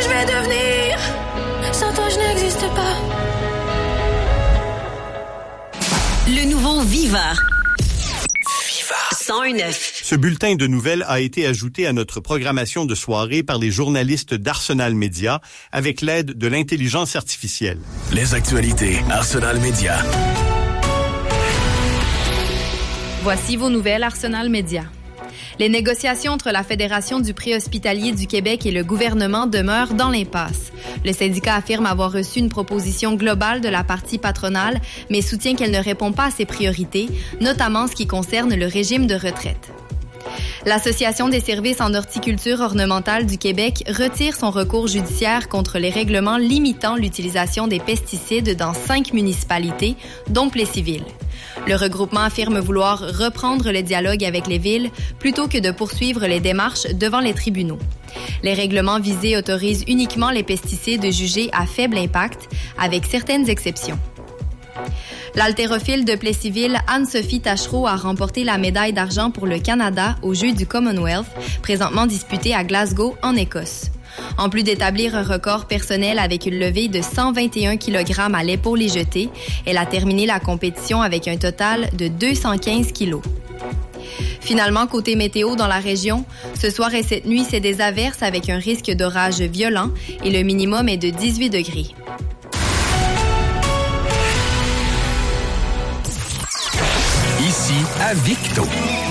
vais devenir? Sans toi, je n'existe pas. Le nouveau Viva. 101.9. Ce bulletin de nouvelles a été ajouté à notre programmation de soirée par les journalistes d'Arsenal Média avec l'aide de l'intelligence artificielle. Les actualités Arsenal Média. Voici vos nouvelles Arsenal Média. Les négociations entre la Fédération du préhospitalier du Québec et le gouvernement demeurent dans l'impasse. Le syndicat affirme avoir reçu une proposition globale de la partie patronale, mais soutient qu'elle ne répond pas à ses priorités, notamment en ce qui concerne le régime de retraite. L'Association des services en horticulture ornementale du Québec retire son recours judiciaire contre les règlements limitant l'utilisation des pesticides dans 5 municipalités, dont Plessisville. Le regroupement affirme vouloir reprendre le dialogue avec les villes plutôt que de poursuivre les démarches devant les tribunaux. Les règlements visés autorisent uniquement les pesticides jugés à faible impact, avec certaines exceptions. L'haltérophile de Plessisville, Anne-Sophie Tachereau, a remporté la médaille d'argent pour le Canada aux Jeux du Commonwealth, présentement disputés à Glasgow, en Écosse. En plus d'établir un record personnel avec une levée de 121 kg à l'épaule et jetée, elle a terminé la compétition avec un total de 215 kg. Finalement, côté météo dans la région, ce soir et cette nuit, c'est des averses avec un risque d'orage violent et le minimum est de 18 degrés. Ici à Victo.